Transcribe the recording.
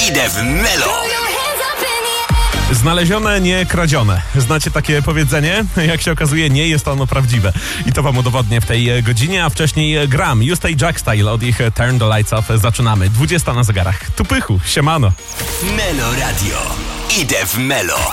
Idę w Melo. Znalezione, nie kradzione. Znacie takie powiedzenie? Jak się okazuje, nie jest ono prawdziwe. I to wam udowodnię w tej godzinie, a wcześniej gram. Just a Jack Style od ich Turn the Lights Off. Zaczynamy. 20 na zegarach. Tu pychu, siemano. Melo Radio. Idę w Melo.